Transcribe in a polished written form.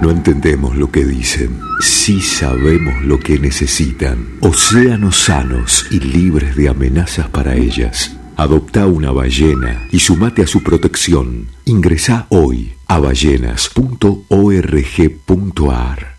No entendemos lo que dicen, sí sabemos lo que necesitan. Océanos sanos y libres de amenazas para ellas. Adopta una ballena y sumate a su protección. Ingresá hoy a ballenas.org.ar.